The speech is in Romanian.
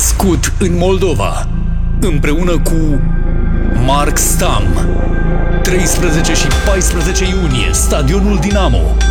născut în Moldova, împreună cu Mark Stam. 13 și 14 iunie, Stadionul Dinamo.